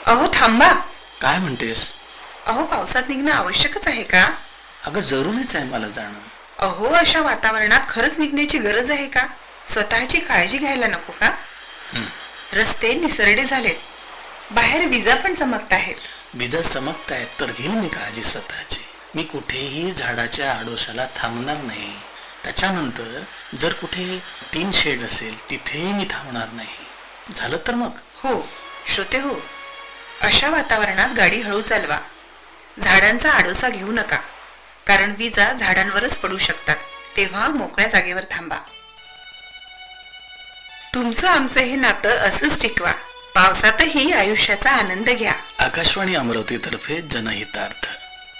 अहो थांबा. काय म्हणतेस? अहो पावसात निघणं आवश्यकच आहे का? अगं जरुरीच आहे मला जाणं. अहो अशा वातावरणात खरंच निघण्याची गरज आहे का? स्वतःची काळजी घ्यायला नको का? रस्ते निसरडे झालेत, बाहेर विजा पण चमकत आहेत. विजा चमकतायत तर घेईल मी काळजी स्वतःची. मी कुठेही झाडाच्या आडोशाला थांबणार नाही. त्याच्यानंतर जर कुठे टीन शेड असेल तिथेही मी थांबणार नाही. झालं तर मग. हो श्रोते हो, अशा वातावरणात गाडी हळू चालवा. झाडांचा आडोसा घेऊ नका, कारण विजा झाडांवरच पडू शकतात. तेव्हा मोकळ्या जागेवर थांबा. तुमचं आमचं हे नातं असंच टिकवा. पावसातही आयुष्याचा आनंद घ्या. आकाशवाणी अमरावती तर्फे जनहितार्थ.